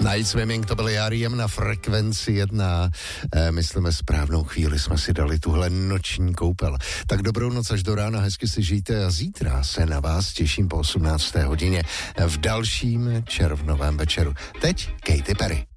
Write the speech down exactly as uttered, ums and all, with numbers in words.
Night Swimming, to byl R E M na frekvenci jedna. E, myslíme, správnou chvíli jsme si dali tuhle noční koupel. Tak dobrou noc až do rána, hezky si žijte a zítra se na vás těším po osmnácté hodině v dalším červnovém večeru. Teď Katy Perry.